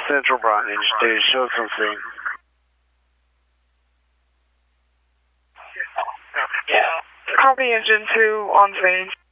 Central Brighton to show some scene. Copy engine 2 on scene.